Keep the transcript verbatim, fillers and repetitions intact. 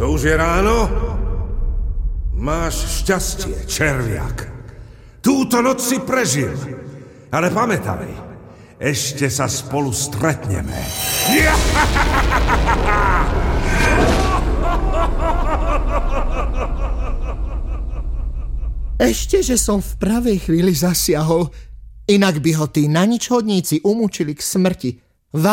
To už je ráno? Máš šťastie, červiak. Túto noc si prežil. Ale pamätaj, ešte sa spolu stretneme. Ešte, že som v pravej chvíli zasiahol, inak by ho tí naničhodníci umúčili k smrti.